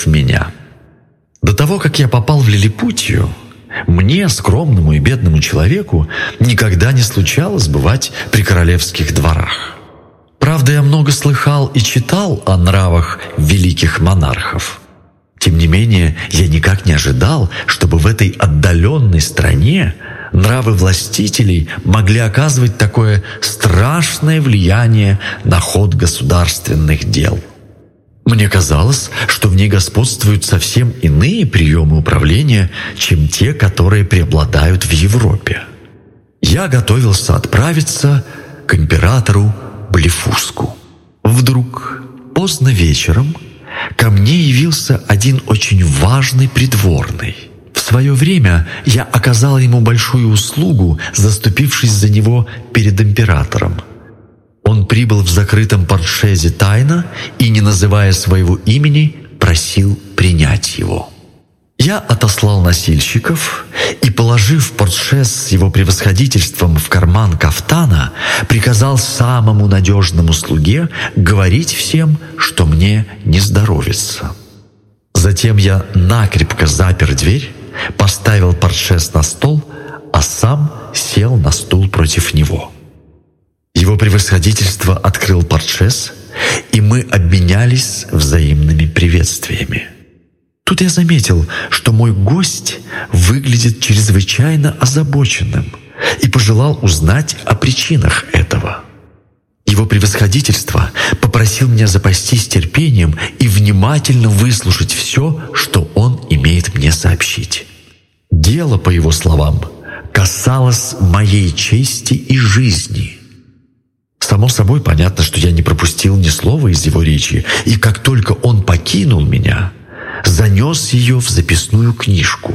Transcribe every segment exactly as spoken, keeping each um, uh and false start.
против меня. До того, как я попал в Лилипутию, мне, скромному и бедному человеку, никогда не случалось бывать при королевских дворах. Правда, я много слыхал и читал о нравах великих монархов. Тем не менее, я никак не ожидал, чтобы в этой отдаленной стране нравы властителей могли оказывать такое страшное влияние на ход государственных дел. Мне казалось, что в ней господствуют совсем иные приемы управления, чем те, которые преобладают в Европе. Я готовился отправиться к императору Блефуску. Вдруг, поздно вечером, ко мне явился один очень важный придворный. В свое время я оказал ему большую услугу, заступившись за него перед императором. Он прибыл в закрытом портшезе тайно и, не называя своего имени, просил принять его. Я отослал носильщиков и, положив портшез с его превосходительством в карман кафтана, приказал самому надежному слуге говорить всем, что мне не здоровится. Затем я накрепко запер дверь, поставил портшез на стол, а сам сел на стул против него. Его превосходительство открыл портшез, и мы обменялись взаимными приветствиями. Тут я заметил, что мой гость выглядит чрезвычайно озабоченным и пожелал узнать о причинах этого. Его превосходительство попросил меня запастись терпением и внимательно выслушать все, что он имеет мне сообщить. Дело, по его словам, касалось моей чести и жизни. Само собой понятно, что я не пропустил ни слова из его речи, и как только он покинул меня, занес ее в записную книжку.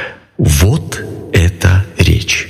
Вот эта речь.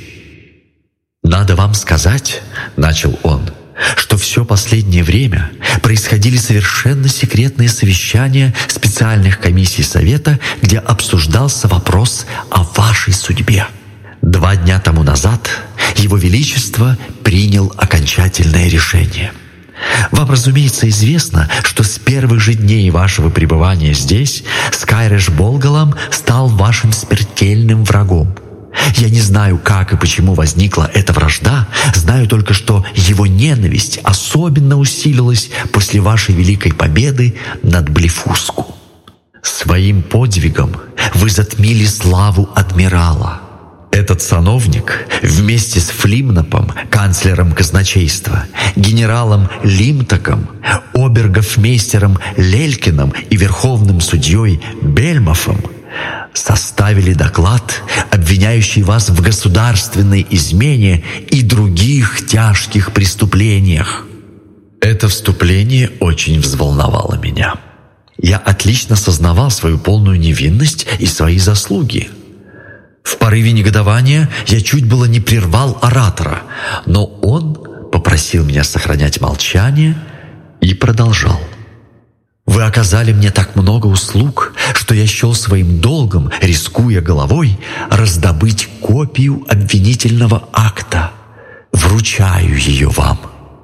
«Надо вам сказать, — начал он, — что все последнее время происходили совершенно секретные совещания специальных комиссий Совета, где обсуждался вопрос о вашей судьбе. Два дня тому назад Его Величество принял окончательное решение. Вам, разумеется, известно, что с первых же дней вашего пребывания здесь Скайреш Болгалам стал вашим смертельным врагом. Я не знаю, как и почему возникла эта вражда, знаю только, что его ненависть особенно усилилась после вашей великой победы над Блефуску. Своим подвигом вы затмили славу адмирала. Этот сановник вместе с Флимнапом, канцлером казначейства, генералом Лимтаком, обергофмейстером Лелькиным и верховным судьей Бельмофом составили доклад, обвиняющий вас в государственной измене и других тяжких преступлениях. Это вступление очень взволновало меня. Я отлично сознавал свою полную невинность и свои заслуги. В порыве негодования я чуть было не прервал оратора, но он попросил меня сохранять молчание и продолжал. «Вы оказали мне так много услуг, что я счел своим долгом, рискуя головой, раздобыть копию обвинительного акта. Вручаю ее вам».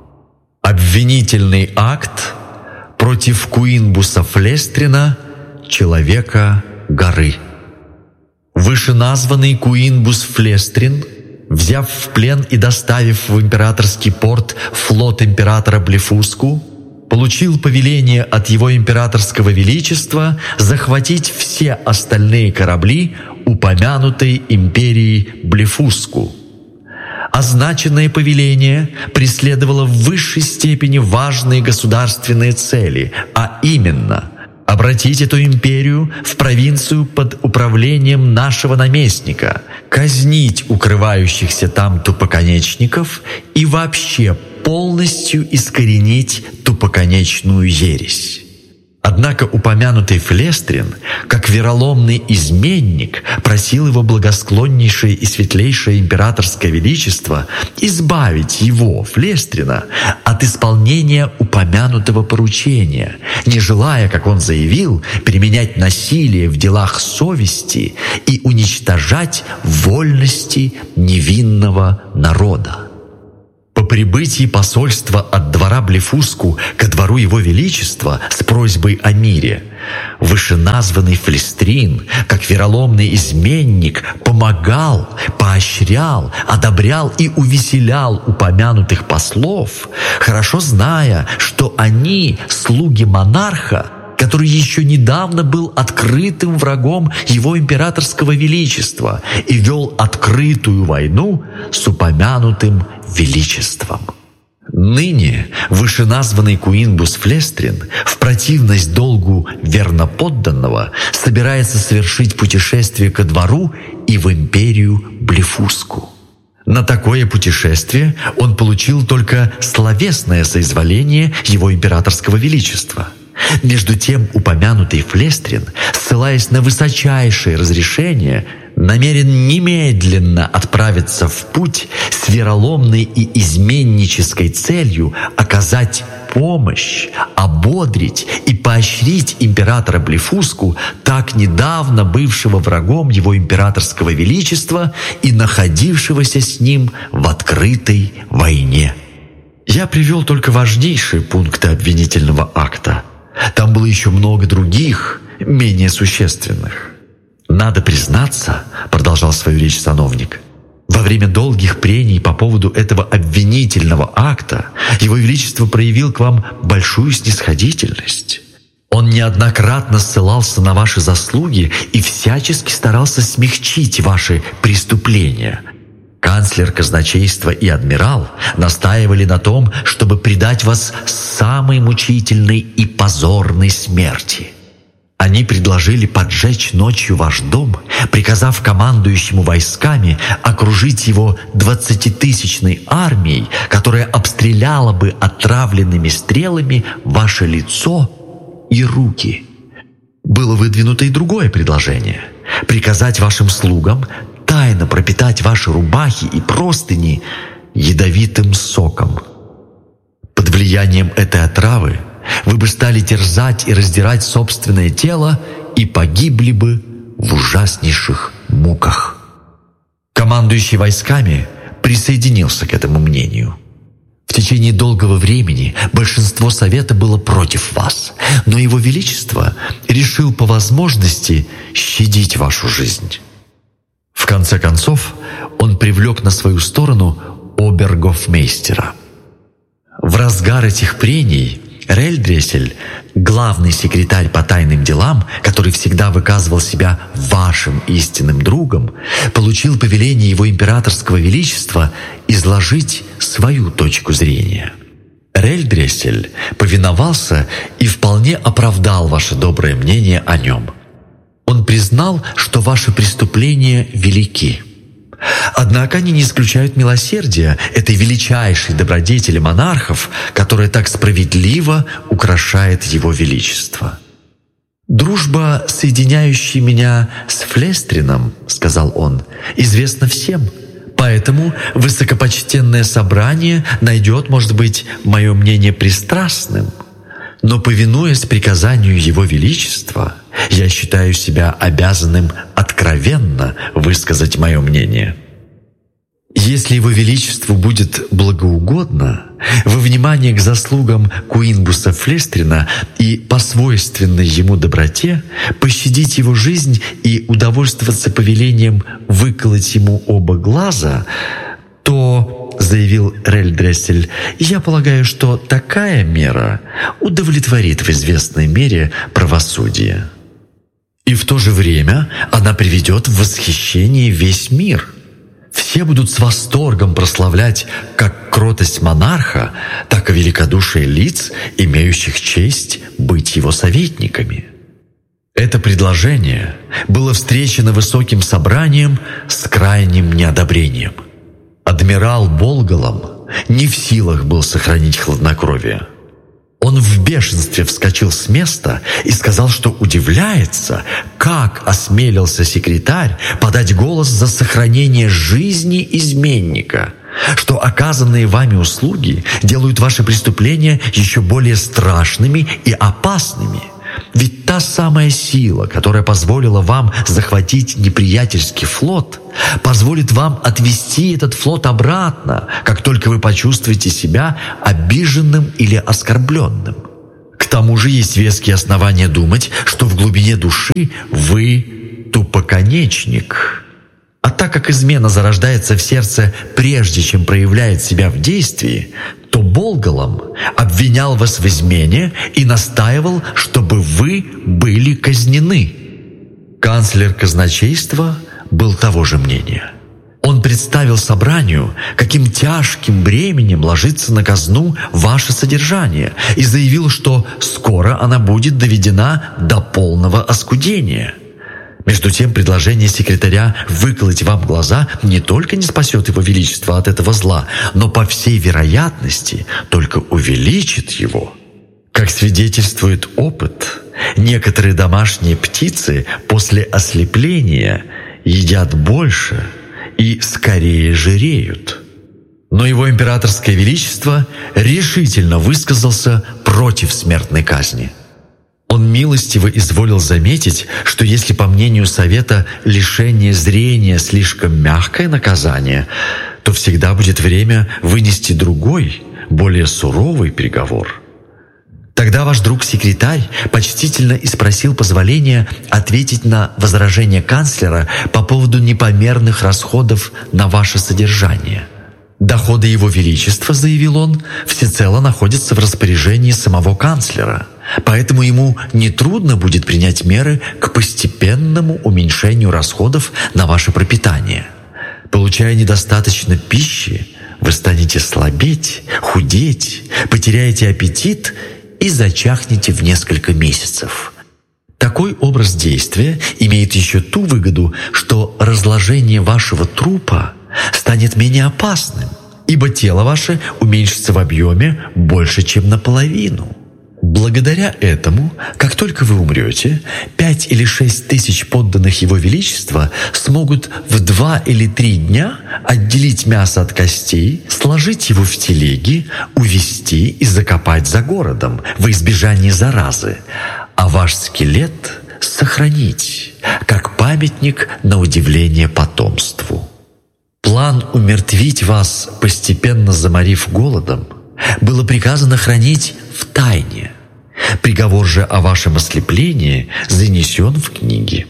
Обвинительный акт против Куинбуса Флестрина, человека горы. Вышеназванный Куинбус Флестрин, взяв в плен и доставив в императорский порт флот императора Блефуску, получил повеление от его императорского величества захватить все остальные корабли упомянутой империи Блефуску. Означенное повеление преследовало в высшей степени важные государственные цели, а именно обратить эту империю в провинцию под управлением нашего наместника, казнить укрывающихся там тупоконечников и вообще полностью искоренить тупоконечную ересь. Однако упомянутый Флестрин, как вероломный изменник, просил его благосклоннейшее и светлейшее императорское величество избавить его, Флестрина, от исполнения упомянутого поручения, не желая, как он заявил, применять насилие в делах совести и уничтожать вольности невинного народа. По прибытии посольства от двора Блефуску ко двору Его Величества с просьбой о мире, вышеназванный Флестрин, как вероломный изменник, помогал, поощрял, одобрял и увеселял упомянутых послов, хорошо зная, что они слуги монарха, который еще недавно был открытым врагом Его Императорского Величества и вел открытую войну с упомянутым Величеством. Ныне вышеназванный Куинбус Флестрин в противность долгу верноподданного собирается совершить путешествие ко двору и в империю Блефуску. На такое путешествие он получил только словесное соизволение Его Императорского Величества. Между тем упомянутый Флестрин, ссылаясь на высочайшее разрешение, намерен немедленно отправиться в путь с вероломной и изменнической целью оказать помощь, ободрить и поощрить императора Блефуску, так недавно бывшего врагом Его Императорского Величества и находившегося с ним в открытой войне. Я привел только важнейшие пункты обвинительного акта. Там было еще много других, менее существенных. «Надо признаться, — продолжал свою речь сановник, — во время долгих прений по поводу этого обвинительного акта Его Величество проявил к вам большую снисходительность. Он неоднократно ссылался на ваши заслуги и всячески старался смягчить ваши преступления. Канцлер казначейства и адмирал настаивали на том, чтобы предать вас самой мучительной и позорной смерти. Они предложили поджечь ночью ваш дом, приказав командующему войсками окружить его двадцатитысячной армией, которая обстреляла бы отравленными стрелами ваше лицо и руки. Было выдвинуто и другое предложение – приказать вашим слугам тайно пропитать ваши рубахи и простыни ядовитым соком. Под влиянием этой отравы вы бы стали терзать и раздирать собственное тело и погибли бы в ужаснейших муках. Командующий войсками присоединился к этому мнению. В течение долгого времени большинство совета было против вас, но Его Величество решил по возможности щадить вашу жизнь. В конце концов, он привлек на свою сторону обергофмейстера. В разгар этих прений Рельдрессель, главный секретарь по тайным делам, который всегда выказывал себя вашим истинным другом, получил повеление Его Императорского Величества изложить свою точку зрения. Рельдрессель повиновался и вполне оправдал ваше доброе мнение о нем. Он признал, что ваши преступления велики. Однако они не исключают милосердия этой величайшей добродетели монархов, которая так справедливо украшает Его Величество. «Дружба, соединяющая меня с Флестрином, — сказал он, — известна всем, поэтому высокопочтенное собрание найдет, может быть, мое мнение пристрастным. Но, повинуясь приказанию Его Величества, я считаю себя обязанным откровенно высказать мое мнение. Если Его Величеству будет благоугодно, во внимание к заслугам Куинбуса Флестрина и по свойственной ему доброте пощадить его жизнь и удовольствоваться повелением выколоть ему оба глаза, то, — заявил Рельдрессель, — я полагаю, что такая мера удовлетворит в известной мере правосудие. И в то же время она приведет в восхищение весь мир. Все будут с восторгом прославлять как кротость монарха, так и великодушие лиц, имеющих честь быть его советниками». Это предложение было встречено высоким собранием с крайним неодобрением. Адмирал Болголом не в силах был сохранить хладнокровие. Он в бешенстве вскочил с места и сказал, что удивляется, как осмелился секретарь подать голос за сохранение жизни изменника, что оказанные вами услуги делают ваши преступления еще более страшными и опасными, Ведь та самая сила, которая позволила вам захватить неприятельский флот, позволит вам отвести этот флот обратно, как только вы почувствуете себя обиженным или оскорбленным. К тому же есть веские основания думать, что в глубине души вы тупоконечник. А так как измена зарождается в сердце прежде, чем проявляет себя в действии, то Болголом обвинял вас в измене и настаивал, чтобы вы были казнены. Канцлер казначейства был того же мнения. Он представил собранию, каким тяжким бременем ложится на казну ваше содержание, и заявил, что скоро она будет доведена до полного оскудения. Между тем, предложение секретаря выколоть вам глаза не только не спасет его величество от этого зла, но, по всей вероятности, только увеличит его. Как свидетельствует опыт, некоторые домашние птицы после ослепления едят больше и скорее жиреют. Но его императорское величество решительно высказался против смертной казни. Он милостиво изволил заметить, что если, по мнению Совета, лишение зрения слишком мягкое наказание, то всегда будет время вынести другой, более суровый приговор. Тогда ваш друг-секретарь почтительно и спросил позволения ответить на возражение канцлера по поводу непомерных расходов на ваше содержание. «Доходы Его Величества, — заявил он, — всецело находятся в распоряжении самого канцлера, поэтому ему нетрудно будет принять меры к постепенному уменьшению расходов на ваше пропитание. Получая недостаточно пищи, вы станете слабеть, худеть, потеряете аппетит и зачахнете в несколько месяцев». Такой образ действия имеет еще ту выгоду, что разложение вашего трупа станет менее опасным, ибо тело ваше уменьшится в объеме больше, чем наполовину. Благодаря этому, как только вы умрете, пять или шесть тысяч подданных Его Величества смогут в два или три дня отделить мясо от костей, сложить его в телеги, увезти и закопать за городом во избежание заразы, а ваш скелет сохранить, как памятник на удивление потомству. План умертвить вас, постепенно заморив голодом, было приказано хранить в тайне. Приговор же о вашем ослеплении занесен в книги.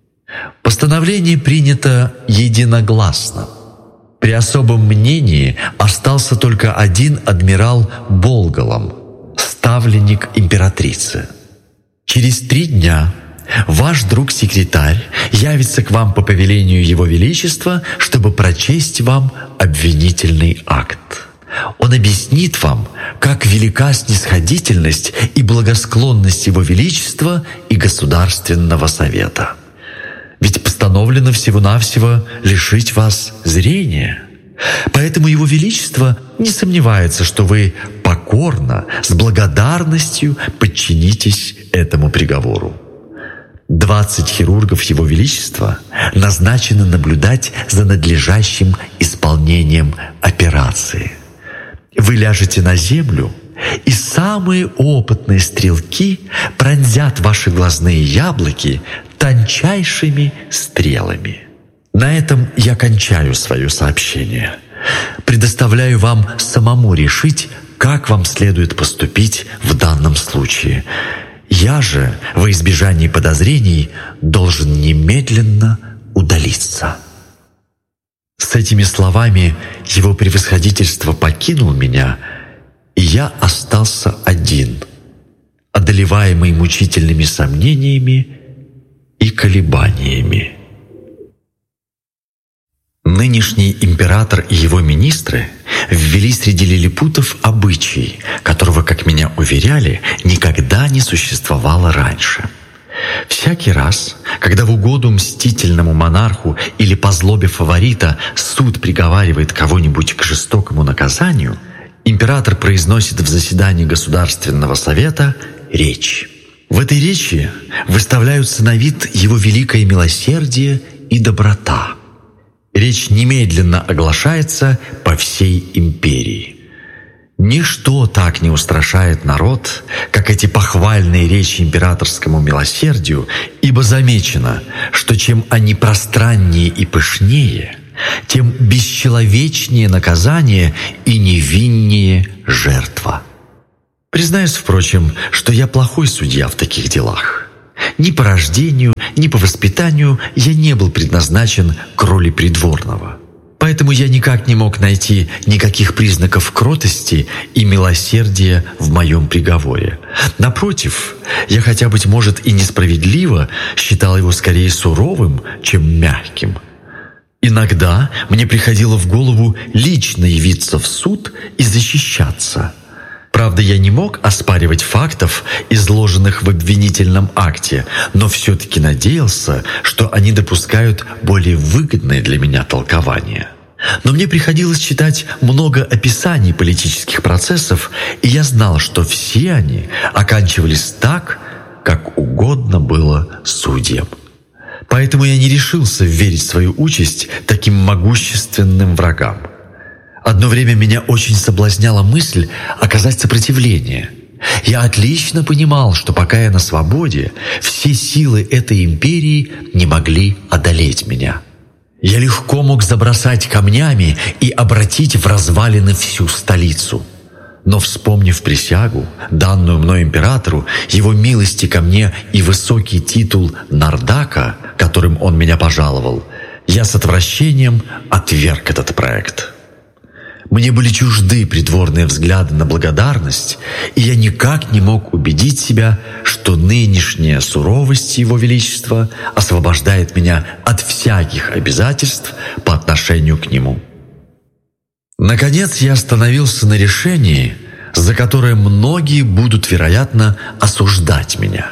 Постановление принято единогласно. При особом мнении остался только один адмирал Болголом, ставленник императрицы. Через три дня ваш друг-секретарь явится к вам по повелению Его Величества, чтобы прочесть вам обвинительный акт. Он объяснит вам, как велика снисходительность и благосклонность Его Величества и Государственного Совета. Ведь постановлено всего-навсего лишить вас зрения. Поэтому Его Величество не сомневается, что вы покорно, с благодарностью подчинитесь этому приговору. Двадцать хирургов Его Величества назначены наблюдать за надлежащим исполнением операции. Вы ляжете на землю, и самые опытные стрелки пронзят ваши глазные яблоки тончайшими стрелами. На этом я кончаю свое сообщение. Предоставляю вам самому решить, как вам следует поступить в данном случае. Я же, во избежание подозрений, должен немедленно удалиться». С этими словами его превосходительство покинул меня, и я остался один, одолеваемый мучительными сомнениями и колебаниями. Нынешний император и его министры ввели среди лилипутов обычай, которого, как меня уверяли, никогда не существовало раньше. Всякий раз, когда в угоду мстительному монарху или по злобе фаворита суд приговаривает кого-нибудь к жестокому наказанию, император произносит в заседании Государственного Совета речь. В этой речи выставляются на вид его великое милосердие и доброта. Речь немедленно оглашается по всей империи. Ничто так не устрашает народ, как эти похвальные речи императорскому милосердию, ибо замечено, что чем они пространнее и пышнее, тем бесчеловечнее наказание и невиннее жертва. Признаюсь, впрочем, что я плохой судья в таких делах. Ни по рождению, ни по воспитанию я не был предназначен к роли придворного. Поэтому я никак не мог найти никаких признаков кротости и милосердия в моем приговоре. Напротив, я хотя, быть может, и несправедливо считал его скорее суровым, чем мягким. Иногда мне приходило в голову лично явиться в суд и защищаться. Правда, я не мог оспаривать фактов, изложенных в обвинительном акте, но все-таки надеялся, что они допускают более выгодное для меня толкование. Но мне приходилось читать много описаний политических процессов, и я знал, что все они оканчивались так, как угодно было судьям. Поэтому я не решился верить свою участь таким могущественным врагам. Одно время меня очень соблазняла мысль оказать сопротивление. Я отлично понимал, что пока я на свободе, все силы этой империи не могли одолеть меня. Я легко мог забросать камнями и обратить в развалины всю столицу. Но, вспомнив присягу, данную мной императору, его милости ко мне и высокий титул Нардака, которым он меня пожаловал, я с отвращением отверг этот проект. Мне были чужды придворные взгляды на благодарность, и я никак не мог убедить себя, что нынешняя суровость Его Величества освобождает меня от всяких обязательств по отношению к Нему. Наконец я остановился на решении, за которое многие будут, вероятно, осуждать меня.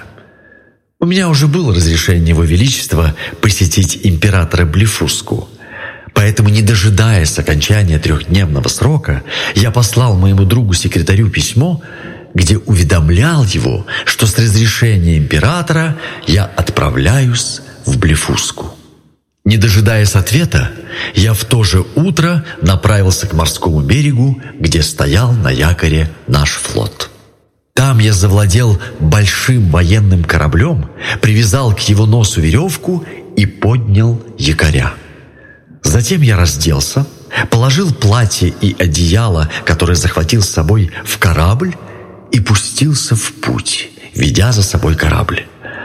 У меня уже было разрешение Его Величества посетить императора Блефуску. Поэтому, не дожидаясь окончания трехдневного срока, я послал моему другу-секретарю письмо, где уведомлял его, что с разрешения императора я отправляюсь в Блефуску. Не дожидаясь ответа, я в то же утро направился к морскому берегу, где стоял на якоре наш флот. Там я завладел большим военным кораблем, привязал к его носу веревку и поднял якоря. Затем я разделся, положил платье и одеяло, которое захватил с собой, в корабль и пустился в путь, ведя за собой корабль.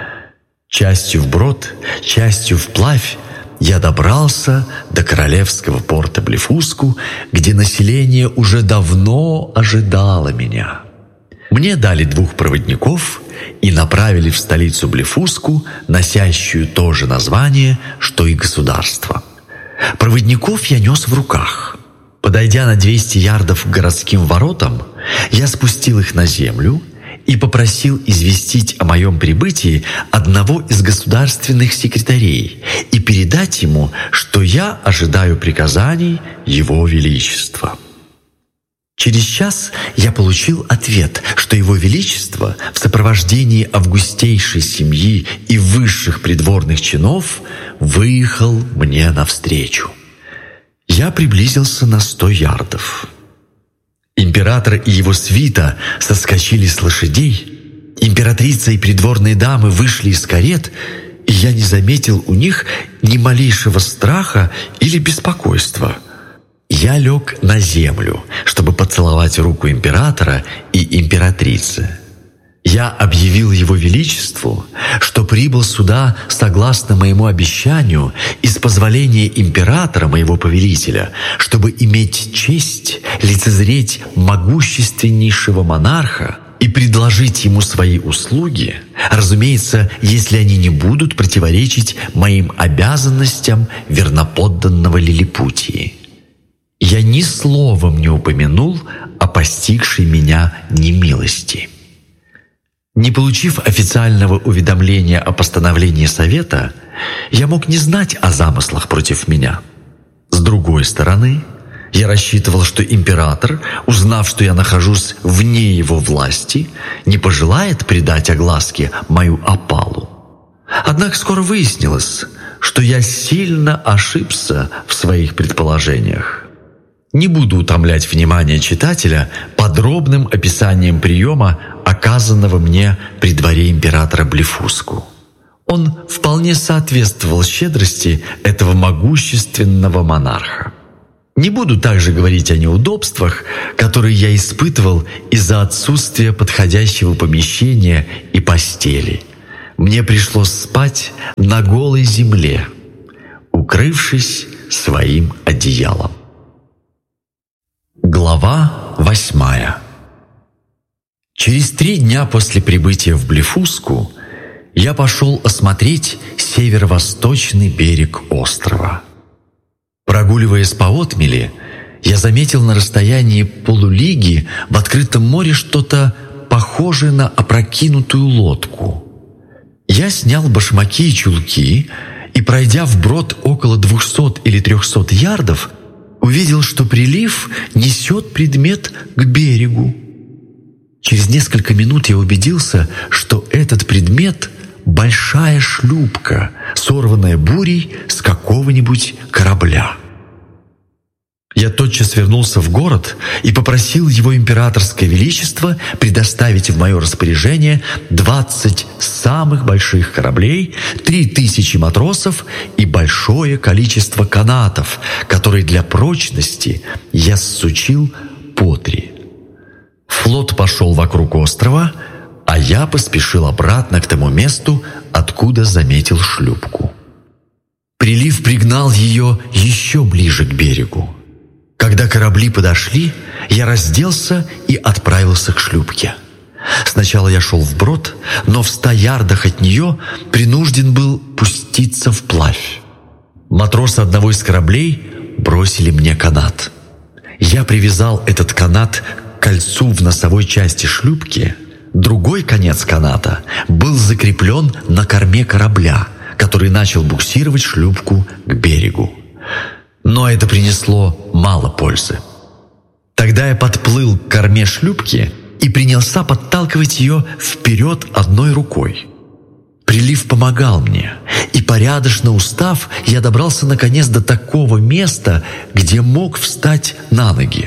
Частью вброд, частью вплавь я добрался до королевского порта Блефуску, где население уже давно ожидало меня. Мне дали двух проводников и направили в столицу Блефуску, носящую то же название, что и государство. Проводников я нес в руках. Подойдя на двести ярдов к городским воротам, я спустил их на землю и попросил известить о моем прибытии одного из государственных секретарей и передать ему, что я ожидаю приказаний Его Величества. Через час я получил ответ, что Его Величество в сопровождении августейшей семьи и высших придворных чинов выехал мне навстречу. Я приблизился на сто ярдов. Император и его свита соскочили с лошадей, императрица и придворные дамы вышли из карет, и я не заметил у них ни малейшего страха или беспокойства. Я лег на землю, чтобы поцеловать руку императора и императрицы. Я объявил Его Величеству, что прибыл сюда согласно моему обещанию и с позволения императора, моего повелителя, чтобы иметь честь лицезреть могущественнейшего монарха и предложить ему свои услуги, разумеется, если они не будут противоречить моим обязанностям верноподданного Лилипутии. Я ни словом не упомянул о постигшей меня немилости. Не получив официального уведомления о постановлении Совета, я мог не знать о замыслах против меня. С другой стороны, я рассчитывал, что император, узнав, что я нахожусь вне его власти, не пожелает придать огласке мою опалу. Однако скоро выяснилось, что я сильно ошибся в своих предположениях. Не буду утомлять внимание читателя подробным описанием приема, оказанного мне при дворе императора Блефуску. Он вполне соответствовал щедрости этого могущественного монарха. Не буду также говорить о неудобствах, которые я испытывал из-за отсутствия подходящего помещения и постели. Мне пришлось спать на голой земле, укрывшись своим одеялом. Глава восьмая. Через три дня после прибытия в Блефуску я пошел осмотреть северо-восточный берег острова. Прогуливаясь по отмели, я заметил на расстоянии полулиги в открытом море что-то похожее на опрокинутую лодку. Я снял башмаки и чулки и, пройдя вброд около двухсот или трехсот ярдов, увидел, что прилив несет предмет к берегу. Через несколько минут я убедился, что этот предмет — большая шлюпка, сорванная бурей с какого-нибудь корабля. Я тотчас вернулся в город и попросил его императорское величество предоставить в мое распоряжение двадцать самых больших кораблей, три тысячи матросов и большое количество канатов, которые для прочности я ссучил по три. Флот пошел вокруг острова, а я поспешил обратно к тому месту, откуда заметил шлюпку. Прилив пригнал ее еще ближе к берегу. Когда корабли подошли, я разделся и отправился к шлюпке. Сначала я шел вброд, но в ста ярдах от нее принужден был пуститься вплавь. Матросы одного из кораблей бросили мне канат. Я привязал этот канат к кольцу в носовой части шлюпки. Другой конец каната был закреплен на корме корабля, который начал буксировать шлюпку к берегу. Но это принесло мало пользы. Тогда я подплыл к корме шлюпки и принялся подталкивать ее вперед одной рукой. Прилив помогал мне, и, порядочно устав, я добрался наконец до такого места, где мог встать на ноги.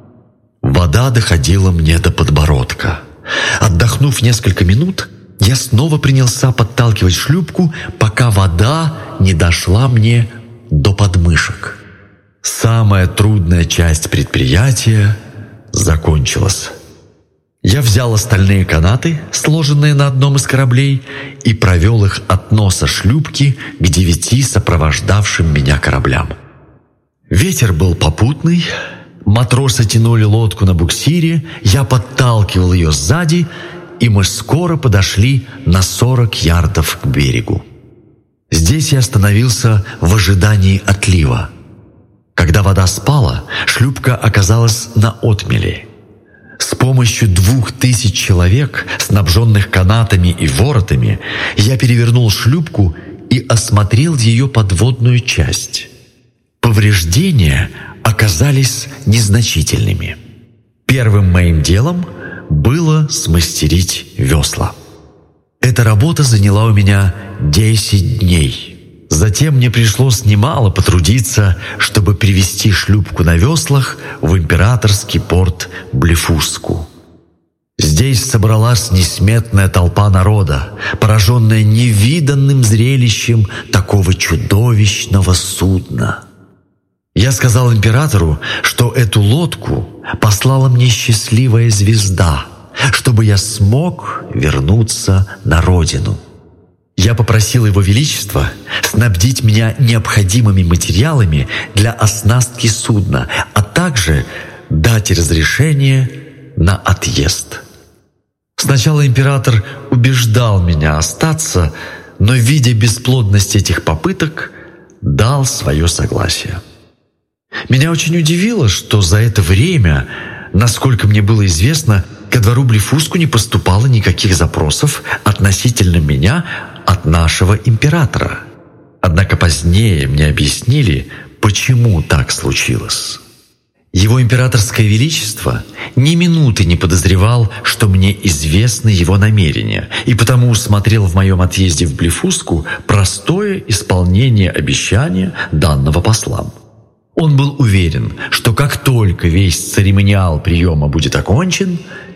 Вода доходила мне до подбородка. Отдохнув несколько минут, я снова принялся подталкивать шлюпку, пока вода не дошла мне до подмышек. Самая трудная часть предприятия закончилась. Я взял остальные канаты, сложенные на одном из кораблей, и провел их от носа шлюпки к девяти сопровождавшим меня кораблям. Ветер был попутный, матросы тянули лодку на буксире, я подталкивал ее сзади, и мы скоро подошли на сорок ярдов к берегу. Здесь я остановился в ожидании отлива. Когда вода спала, шлюпка оказалась на отмели. С помощью двух тысяч человек, снабженных канатами и воротами, я перевернул шлюпку и осмотрел ее подводную часть. Повреждения оказались незначительными. Первым моим делом было смастерить весла. Эта работа заняла у меня десять дней. Затем мне пришлось немало потрудиться, чтобы привести шлюпку на веслах в императорский порт Блефуску. Здесь собралась несметная толпа народа, пораженная невиданным зрелищем такого чудовищного судна. Я сказал императору, что эту лодку послала мне счастливая звезда, чтобы я смог вернуться на родину. Я попросил Его Величество снабдить меня необходимыми материалами для оснастки судна, а также дать разрешение на отъезд. Сначала император убеждал меня остаться, но, видя бесплодность этих попыток, дал свое согласие. Меня очень удивило, что за это время, насколько мне было известно, ко двору Блефуску не поступало никаких запросов относительно меня от нашего императора. Однако позднее мне объяснили, почему так случилось. Его императорское величество ни минуты не подозревал, что мне известны его намерения, и потому усмотрел в моем отъезде в Блефуску простое исполнение обещания, данного послам. Он был уверен, что как только весь церемониал приема будет окончен,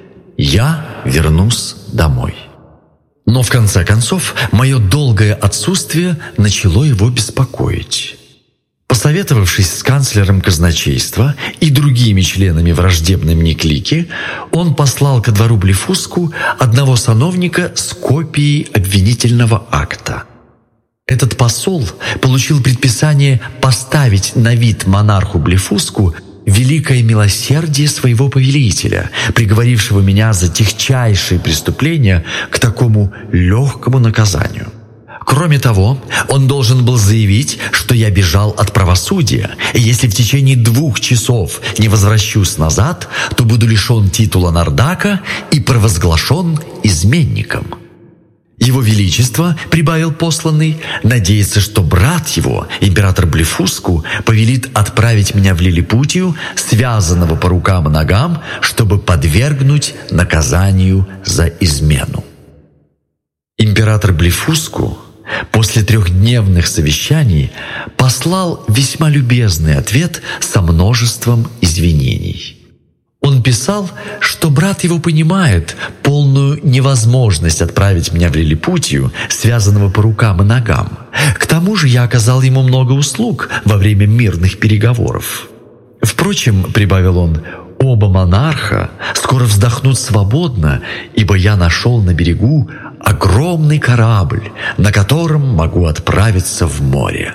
я вернусь домой. Но в конце концов мое долгое отсутствие начало его беспокоить. Посоветовавшись с канцлером казначейства и другими членами враждебной мне клики, он послал ко двору Блефуску одного сановника с копией обвинительного акта. Этот посол получил предписание поставить на вид монарху Блефуску великое милосердие своего повелителя, приговорившего меня за тихчайшие преступления к такому легкому наказанию. Кроме того, он должен был заявить, что я бежал от правосудия, и если в течение двух часов не возвращусь назад, то буду лишен титула Нардака и провозглашен изменником. Его Величество, прибавил посланный, надеется, что брат его, император Блефуску, повелит отправить меня в Лилипутию, связанного по рукам и ногам, чтобы подвергнуть наказанию за измену. Император Блефуску после трехдневных совещаний послал весьма любезный ответ со множеством извинений. Он писал, что брат его понимает полную невозможность отправить меня в Лилипутию, связанного по рукам и ногам. К тому же я оказал ему много услуг во время мирных переговоров. Впрочем, прибавил он, оба монарха скоро вздохнут свободно, ибо я нашел на берегу огромный корабль, на котором могу отправиться в море.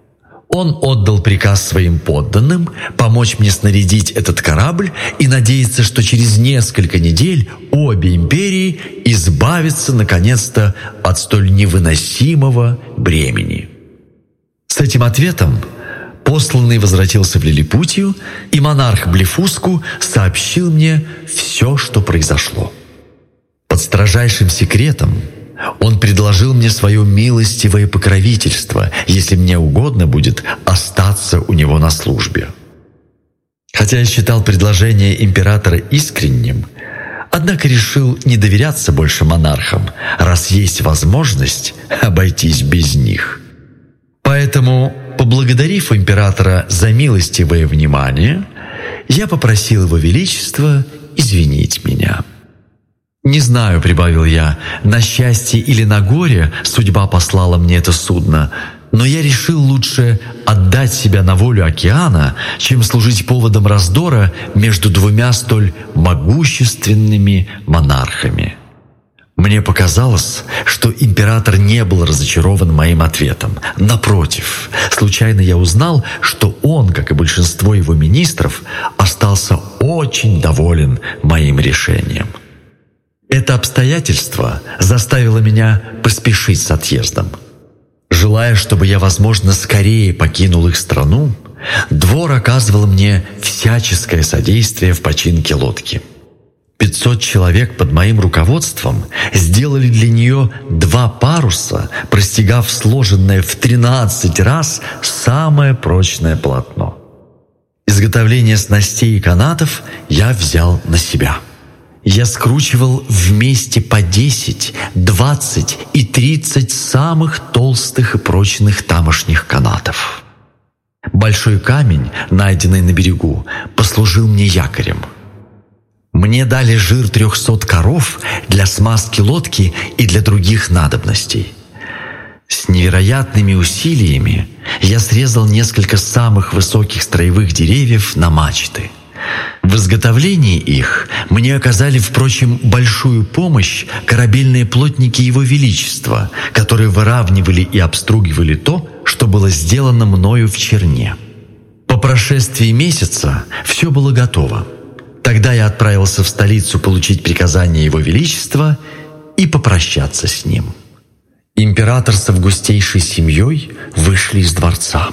Он отдал приказ своим подданным помочь мне снарядить этот корабль и надеется, что через несколько недель обе империи избавятся наконец-то от столь невыносимого бремени. С этим ответом посланный возвратился в Лилипутию, и монарх Блефуску сообщил мне все, что произошло. Под строжайшим секретом он предложил мне свое милостивое покровительство, если мне угодно будет остаться у него на службе. Хотя я считал предложение императора искренним, однако решил не доверяться больше монархам, раз есть возможность обойтись без них. Поэтому, поблагодарив императора за милостивое внимание, я попросил его величество извинить меня. «Не знаю», — прибавил я, — «на счастье или на горе судьба послала мне это судно, но я решил лучше отдать себя на волю океана, чем служить поводом раздора между двумя столь могущественными монархами». Мне показалось, что император не был разочарован моим ответом. Напротив, случайно я узнал, что он, как и большинство его министров, остался очень доволен моим решением. Это обстоятельство заставило меня поспешить с отъездом. Желая, чтобы я, возможно, скорее покинул их страну, двор оказывал мне всяческое содействие в починке лодки. Пятьсот человек под моим руководством сделали для нее два паруса, простегав сложенное в тринадцать раз самое прочное полотно. Изготовление снастей и канатов я взял на себя. Я скручивал вместе по десять, двадцать и тридцать самых толстых и прочных тамошних канатов. Большой камень, найденный на берегу, послужил мне якорем. Мне дали жир трехсот коров для смазки лодки и для других надобностей. С невероятными усилиями я срезал несколько самых высоких строевых деревьев на мачты. В изготовлении их мне оказали, впрочем, большую помощь корабельные плотники Его Величества, которые выравнивали и обстругивали то, что было сделано мною в Черне. По прошествии месяца все было готово. Тогда я отправился в столицу получить приказание Его Величества и попрощаться с ним. Император с августейшей семьей вышли из дворца.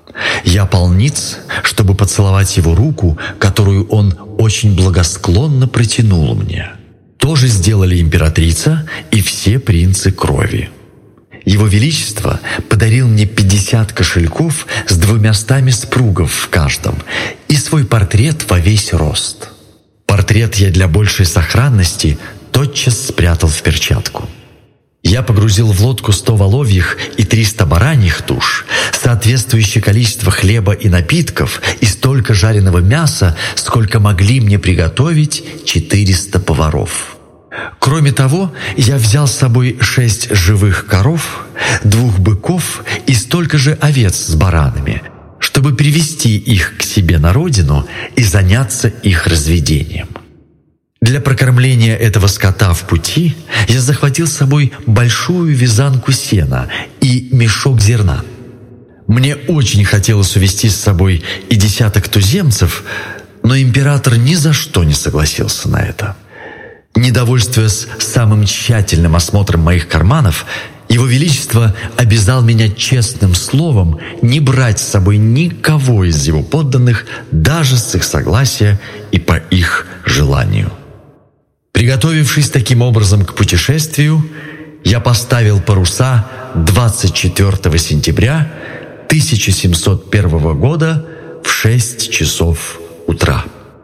Я полниц, чтобы поцеловать его руку, которую он очень благосклонно протянул мне. То же сделали императрица и все принцы крови. Его Величество подарил мне пятьдесят кошельков с двумястами спругов в каждом и свой портрет во весь рост. Портрет я для большей сохранности тотчас спрятал в перчатку. Я погрузил в лодку сто воловьих и триста бараньих туш, соответствующее количество хлеба и напитков и столько жареного мяса, сколько могли мне приготовить четыреста поваров. Кроме того, я взял с собой шесть живых коров, двух быков и столько же овец с баранами, чтобы привести их к себе на родину и заняться их разведением. Для прокормления этого скота в пути я захватил с собой большую вязанку сена и мешок зерна. Мне очень хотелось увезти с собой и десяток туземцев, но император ни за что не согласился на это. Недовольствуясь самым тщательным осмотром моих карманов, Его Величество обязал меня честным словом не брать с собой никого из его подданных, даже с их согласия и по их желанию. Приготовившись таким образом к путешествию, я поставил паруса двадцать четвёртого сентября тысяча семьсот первого года в шесть часов утра.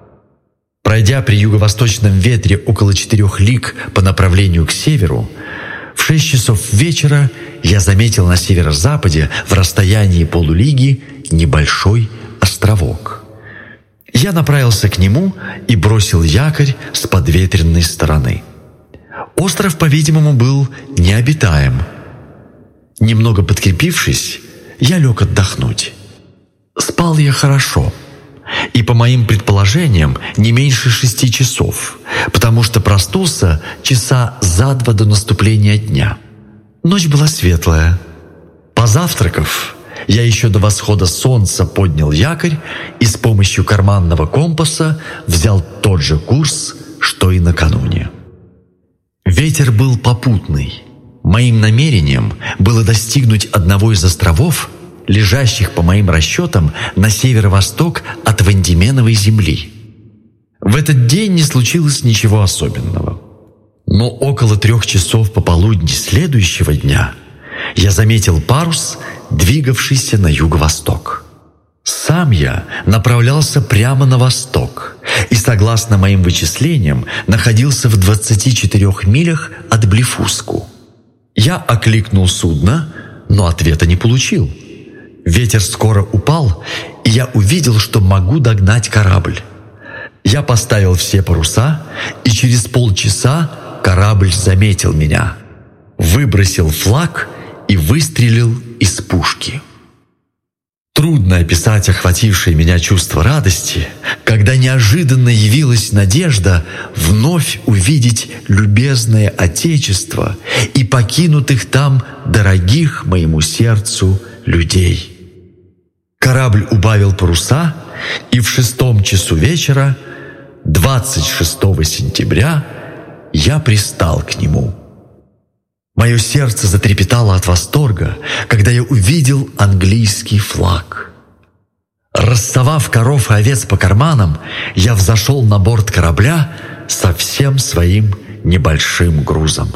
Пройдя при юго-восточном ветре около четырех лиг по направлению к северу, в шесть часов вечера я заметил на северо-западе в расстоянии полулиги небольшой островок. Я направился к нему и бросил якорь с подветренной стороны. Остров, по-видимому, был необитаем. Немного подкрепившись, я лег отдохнуть. Спал я хорошо, и, по моим предположениям, не меньше шести часов, потому что проснулся часа за два до наступления дня. Ночь была светлая. Позавтракав, я еще до восхода солнца поднял якорь и с помощью карманного компаса взял тот же курс, что и накануне. Ветер был попутный. Моим намерением было достигнуть одного из островов, лежащих, по моим расчетам, на северо-восток от Вандименовой земли. В этот день не случилось ничего особенного. Но около трех часов пополудни следующего дня я заметил парус, двигавшийся на юго-восток. Сам я направлялся прямо на восток и, согласно моим вычислениям, находился в двадцати четырёх милях от Блефуску. Я окликнул судно, но ответа не получил. Ветер скоро упал, и я увидел, что могу догнать корабль. Я поставил все паруса, и через полчаса корабль заметил меня, выбросил флаг и выстрелил из пушки. Трудно описать охватившее меня чувство радости, когда неожиданно явилась надежда вновь увидеть любезное Отечество и покинутых там дорогих моему сердцу людей. Корабль убавил паруса, и в шестом часу вечера, двадцать шестого сентября, я пристал к нему. Мое сердце затрепетало от восторга, когда я увидел английский флаг. Рассовав коров и овец по карманам, я взошел на борт корабля со всем своим небольшим грузом.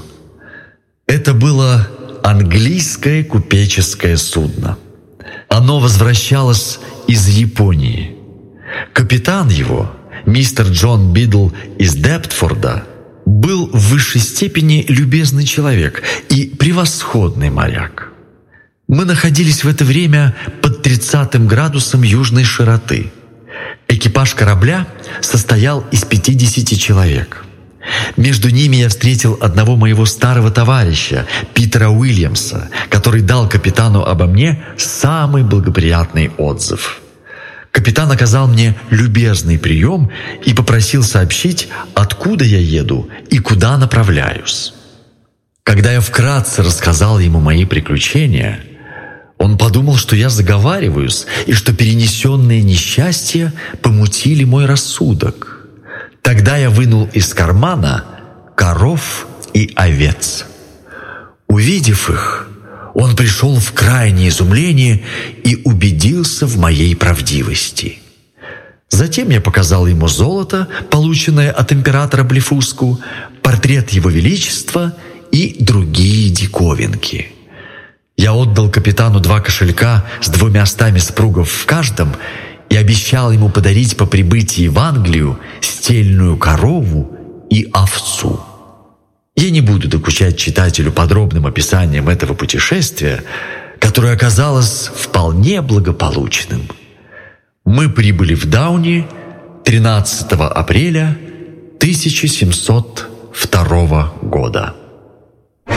Это было английское купеческое судно. Оно возвращалось из Японии. Капитан его, мистер Джон Бидл из Дептфорда, был в высшей степени любезный человек и превосходный моряк. Мы находились в это время под тридцатым градусом южной широты. Экипаж корабля состоял из пятидесяти человек. Между ними я встретил одного моего старого товарища, Питера Уильямса, который дал капитану обо мне самый благоприятный отзыв. Капитан оказал мне любезный прием и попросил сообщить, откуда я еду и куда направляюсь. Когда я вкратце рассказал ему мои приключения, он подумал, что я заговариваюсь и что перенесенные несчастья помутили мой рассудок. Тогда я вынул из кармана коров и овец. Увидев их, он пришел в крайнее изумление и убедился в моей правдивости. Затем я показал ему золото, полученное от императора Блефуску, портрет его величества и другие диковинки. Я отдал капитану два кошелька с двумя стами спругов в каждом и обещал ему подарить по прибытии в Англию стельную корову и овцу. Я не буду докучать читателю подробным описанием этого путешествия, которое оказалось вполне благополучным. Мы прибыли в Дауни тринадцатого апреля тысяча семьсот второго года.